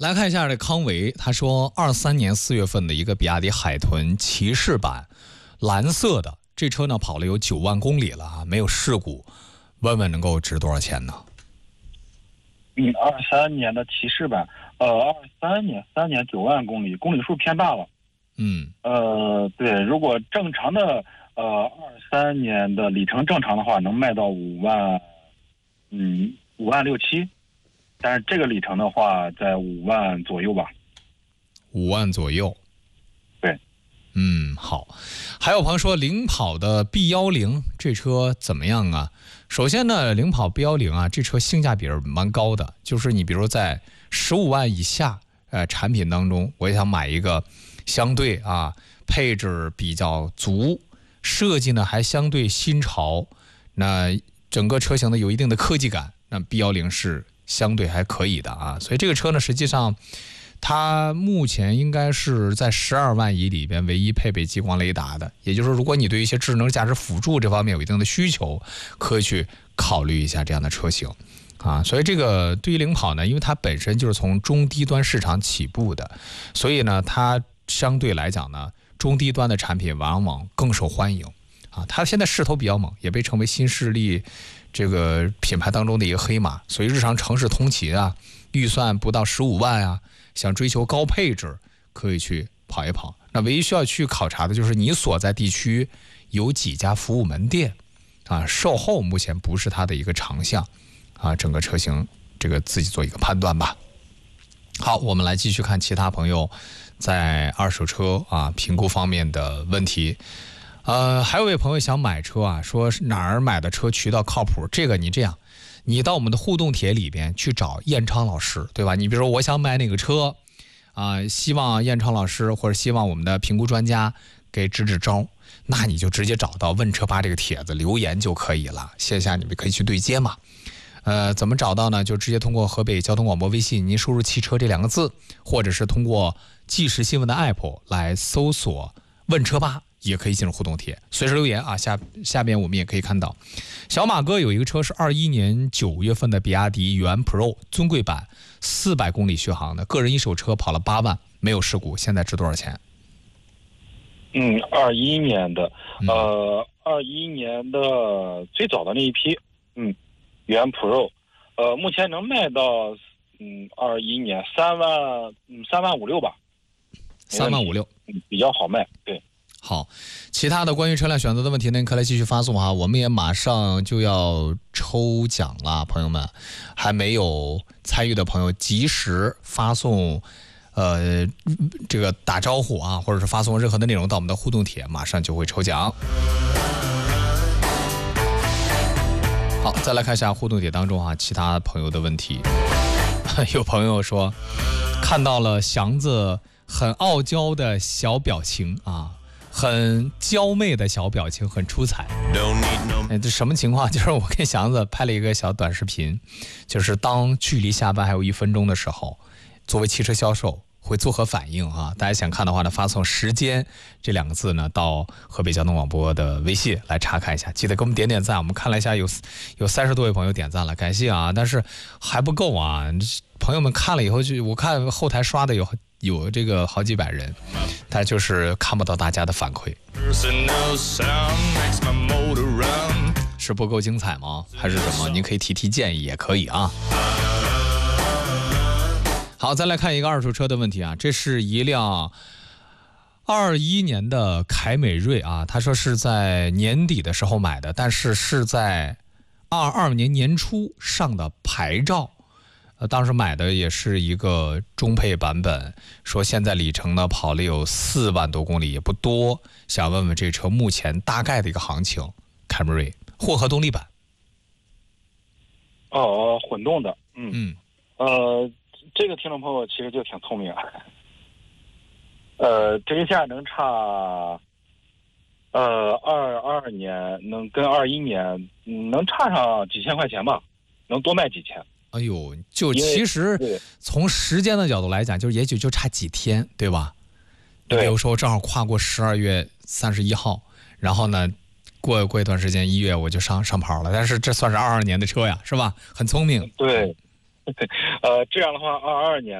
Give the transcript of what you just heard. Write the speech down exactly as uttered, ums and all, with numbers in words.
来看一下这康维，他说二三年四月份的一个比亚迪海豚骑士版，蓝色的这车呢跑了有九万公里了啊，没有事故，问问能够值多少钱呢？ 嗯，二三年的骑士版，呃，二三年三年九万公里，公里数偏大了。 嗯， 呃，对，如果正常的呃二三年的里程正常的话，能卖到五万，嗯，五万六七。但是这个里程的话，在五万左右吧。 五万左右。 对。 嗯，好。还有朋友说领跑的 B 一零这车怎么样啊？首先呢，领跑 B 一零啊，这车性价比是蛮高的，就是你比如在十五万以下呃产品当中，我也想买一个相对啊配置比较足，设计呢还相对新潮，那整个车型呢有一定的科技感，那 B 一零是相对还可以的啊。所以这个车呢，实际上它目前应该是在十二万以里边唯一配备激光雷达的，也就是说，如果你对一些智能驾驶辅助这方面有一定的需求，可以去考虑一下这样的车型啊。所以这个对于领跑呢，因为它本身就是从中低端市场起步的，所以呢，它相对来讲呢，中低端的产品往往更受欢迎啊。它现在势头比较猛，也被称为新势力这个品牌当中的一个黑马。所以日常城市通勤啊，预算不到十五万啊，想追求高配置，可以去跑一跑。那唯一需要去考察的就是你所在地区有几家服务门店啊，售后目前不是它的一个长项啊，整个车型这个自己做一个判断吧。好，我们来继续看其他朋友在二手车啊评估方面的问题。呃，还有位朋友想买车啊，说哪儿买的车渠道靠谱？这个你这样，你到我们的互动帖里边去找燕昌老师，对吧？你比如说我想买哪个车啊、呃，希望燕昌老师或者希望我们的评估专家给支支招，那你就直接找到问车吧这个帖子留言就可以了，线下你们可以去对接嘛。呃，怎么找到呢？就直接通过河北交通广播微信，您输入汽车这两个字，或者是通过即时新闻的 app 来搜索问车吧，也可以进入互动帖，随时留言啊。下下边我们也可以看到，小马哥有一个车是二一年九月份的比亚迪元 Pro 尊贵版，四百公里续航的个人一手车，跑了八万，没有事故，现在值多少钱？ 嗯，二一年的，呃，二一年的最早的那一批，嗯，元 Pro， 呃，目前能卖到，嗯，二一年三万，嗯，三万五六吧， 三万五六， 嗯，比较好卖，对。 好，其他的关于车辆选择的问题呢，可以来继续发送哈，我们也马上就要抽奖了，朋友们，还没有参与的朋友及时发送，呃，这个打招呼啊，或者是发送任何的内容到我们的互动帖，马上就会抽奖。好，再来看一下互动帖当中啊，其他朋友的问题。有朋友说看到了祥子很傲娇的小表情啊，很娇媚的小表情，很出彩。哎，这什么情况？就是我跟祥子拍了一个小短视频，就是当距离下班还有一分钟的时候，作为汽车销售会作何反应啊？大家想看的话呢，发送时间这两个字呢到河北交通广播的微信来查看一下，记得给我们点点赞。我们看了一下有有三十多位朋友点赞了，感谢啊！但是还不够啊，朋友们看了以后就我看后台刷的有有这个好几百人，但就是看不到大家的反馈，是不够精彩吗？还是什么？您可以提提建议也可以啊。好，再来看一个二手车的问题啊，这是一辆二一年的凯美瑞啊，他说是在年底的时候买的，但是是在二二年年初上的牌照，呃，当时买的也是一个中配版本，说现在里程呢跑了有四万多公里，也不多，想问问这车目前大概的一个行情。凯美瑞混合动力版。 哦，混动的，嗯嗯， 呃。这个听众朋友其实就挺聪明，呃，这一下能差，呃，二二年能跟二一年能差上几千块钱吧，能多卖几千。 哎呦，就其实从时间的角度来讲，就也许就差几天，对吧？ 对。 比如说正好跨过十二月三十一号，然后呢，过过一段时间一月我就上上牌了，但是这算是二二年的车呀，是吧？很聪明。 对。呃，这样的话，二二年